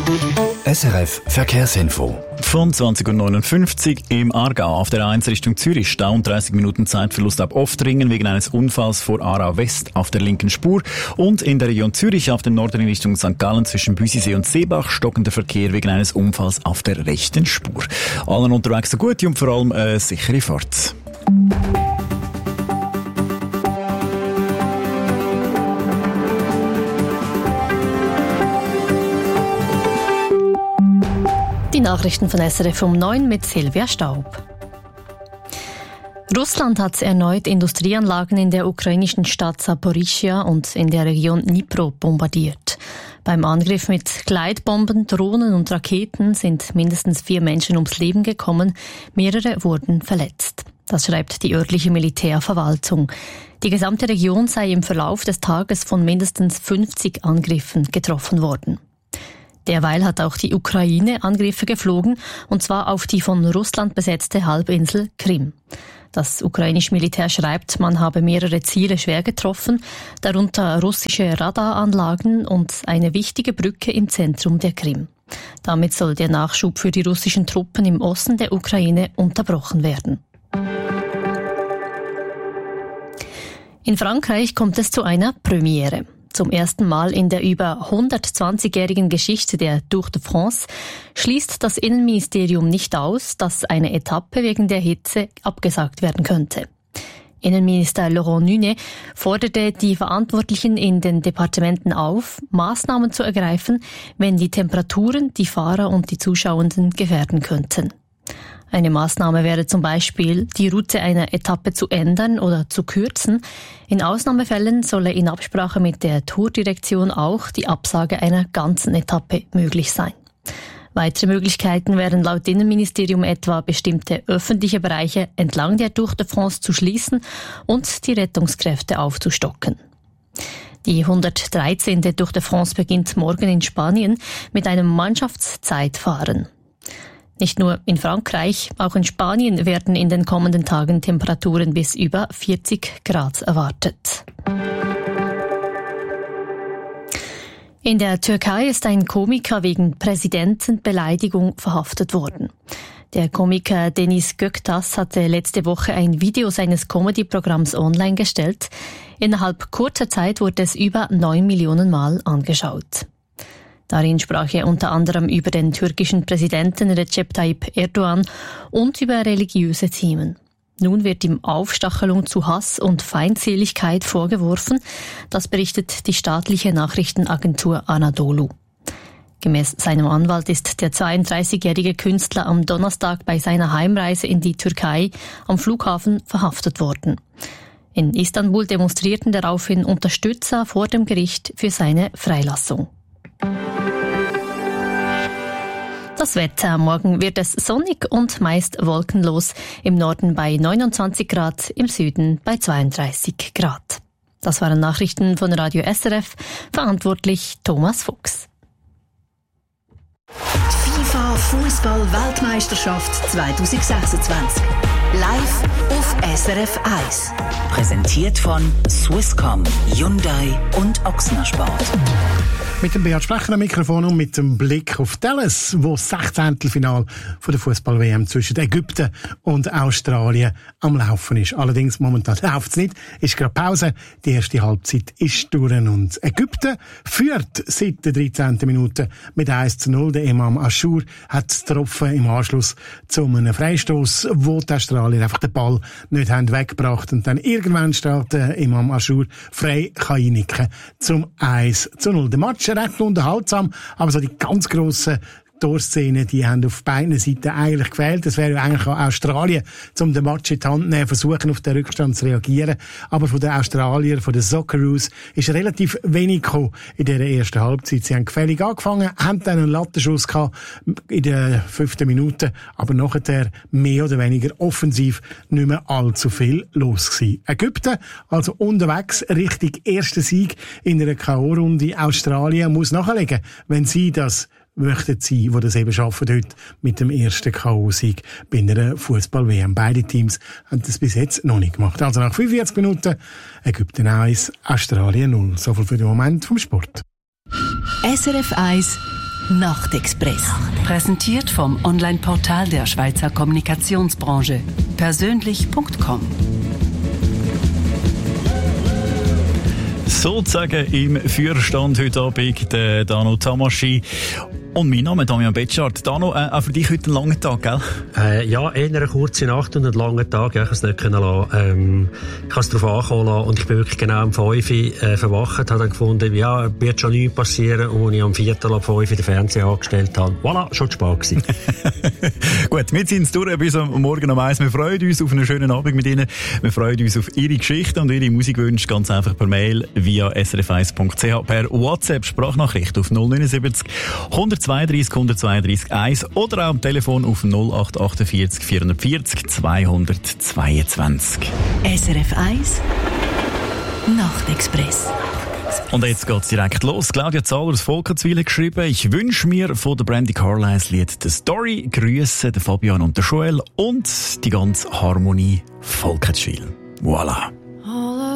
SRF Verkehrsinfo. Von 20.59 Uhr im Aargau auf der A1 Richtung Zürich. Stau und 30 Minuten Zeitverlust ab Oftringen wegen eines Unfalls vor Aarau West auf der linken Spur. Und in der Region Zürich auf dem Norden in Richtung St. Gallen zwischen Büsisee und Seebach stockender Verkehr wegen eines Unfalls auf der rechten Spur. Allen unterwegs eine gute und vor allem sichere Fahrt. Die Nachrichten von SRF um 9 mit Silvia Staub. Russland hat erneut Industrieanlagen in der ukrainischen Stadt Saporischschja und in der Region Dnipro bombardiert. Beim Angriff mit Gleitbomben, Drohnen und Raketen sind mindestens 4 Menschen ums Leben gekommen, mehrere wurden verletzt. Das schreibt die örtliche Militärverwaltung. Die gesamte Region sei im Verlauf des Tages von mindestens 50 Angriffen getroffen worden. Derweil hat auch die Ukraine Angriffe geflogen, und zwar auf die von Russland besetzte Halbinsel Krim. Das ukrainische Militär schreibt, man habe mehrere Ziele schwer getroffen, darunter russische Radaranlagen und eine wichtige Brücke im Zentrum der Krim. Damit soll der Nachschub für die russischen Truppen im Osten der Ukraine unterbrochen werden. In Frankreich kommt es zu einer Premiere. Zum ersten Mal in der über 120-jährigen Geschichte der Tour de France schließt das Innenministerium nicht aus, dass eine Etappe wegen der Hitze abgesagt werden könnte. Innenminister Laurent Nunez forderte die Verantwortlichen in den Departementen auf, Maßnahmen zu ergreifen, wenn die Temperaturen die Fahrer und die Zuschauenden gefährden könnten. Eine Maßnahme wäre zum Beispiel, die Route einer Etappe zu ändern oder zu kürzen. In Ausnahmefällen solle in Absprache mit der Tourdirektion auch die Absage einer ganzen Etappe möglich sein. Weitere Möglichkeiten wären laut Innenministerium etwa, bestimmte öffentliche Bereiche entlang der Tour de France zu schließen und die Rettungskräfte aufzustocken. Die 113. Tour de France beginnt morgen in Spanien mit einem Mannschaftszeitfahren. Nicht nur in Frankreich, auch in Spanien werden in den kommenden Tagen Temperaturen bis über 40 Grad erwartet. In der Türkei ist ein Komiker wegen Präsidentenbeleidigung verhaftet worden. Der Komiker Deniz Göktaş hatte letzte Woche ein Video seines Comedy-Programms online gestellt. Innerhalb kurzer Zeit wurde es über 9 Millionen Mal angeschaut. Darin sprach er unter anderem über den türkischen Präsidenten Recep Tayyip Erdogan und über religiöse Themen. Nun wird ihm Aufstachelung zu Hass und Feindseligkeit vorgeworfen. Das berichtet die staatliche Nachrichtenagentur Anadolu. Gemäß seinem Anwalt ist der 32-jährige Künstler am Donnerstag bei seiner Heimreise in die Türkei am Flughafen verhaftet worden. In Istanbul demonstrierten daraufhin Unterstützer vor dem Gericht für seine Freilassung. Das Wetter. Morgen wird es sonnig und meist wolkenlos. Im Norden bei 29 Grad, im Süden bei 32 Grad. Das waren Nachrichten von Radio SRF. Verantwortlich Thomas Fuchs. Die FIFA Fußball-Weltmeisterschaft 2026. Live auf SRF 1. Präsentiert von Swisscom, Hyundai und Ochsner Sport. Mit dem Beat Sprecher am Mikrofon und mit dem Blick auf Dallas, wo das 16. Finale von der Fußball-WM zwischen Ägypten und Australien am Laufen ist. Allerdings momentan läuft es nicht, ist gerade Pause. Die erste Halbzeit ist durch und Ägypten führt seit der 13. Minute mit 1:0. Der Imam Achour hat getroffen im Anschluss zu einem Freistoß, wo die Australier einfach den Ball nicht haben weggebracht und dann irgendwann steht der Imam Achour frei kann einnicken zum 1:0. Der Match recht unterhaltsam, aber so die ganz grossen Torszenen, die haben auf beiden Seiten eigentlich gefehlt. Das wäre ja eigentlich auch Australien, um den Match in die Hand zu nehmen, versuchen auf den Rückstand zu reagieren. Aber von den Australiern, von den Socceroos, ist relativ wenig gekommen in dieser ersten Halbzeit. Sie haben gefällig angefangen, haben dann einen Lattenschuss gehabt in der 5. Minute, aber nachher mehr oder weniger offensiv nicht mehr allzu viel los gewesen. Ägypten, also unterwegs, Richtung ersten Sieg in einer K.O.-Runde. Australien muss nachlegen, wenn sie das möchten sie, die das eben schaffen heute mit dem ersten K.O.-Sieg bei einer Fußball-WM. Beide Teams haben das bis jetzt noch nicht gemacht. Also nach 45 Minuten Ägypten 1, Australien 0. So viel für den Moment vom Sport. SRF 1 Nachtexpress. Präsentiert vom Online-Portal der Schweizer Kommunikationsbranche. Persönlich.com. Sozusagen im Führerstand heute Abend der Dano Tamaschi. Und mein Name ist Damian Betschart. Dano, auch für dich heute ein langer Tag, gell? Ja, eher eine kurze Nacht und einen langen Tag. Ja, ich kann es nicht lassen. Ich kann es darauf ankommen lassen. Und ich bin wirklich genau um 5 Uhr verwacht. Habe dann gefunden, ja, wird schon nichts passieren. Und als ich am 4:05 den Fernseher angestellt habe, voilà, schon zu spät gewesen. Gut, wir ziehen es durch bis am Morgen um 1. Wir freuen uns auf einen schönen Abend mit Ihnen. Wir freuen uns auf Ihre Geschichten und Ihre Musikwünsche ganz einfach per Mail via srf1.ch, per WhatsApp-Sprachnachricht auf 079 132 132 1 oder auch am Telefon auf 0848 440 222. SRF 1 Nachtexpress. Und jetzt geht's direkt los. Claudia Zahler aus Volkenswil hat geschrieben, ich wünsche mir von der Brandy Carlisle Lied «The Story». Grüße den Fabian und den Joel und die ganze Harmonie Volkenswil. Voilà.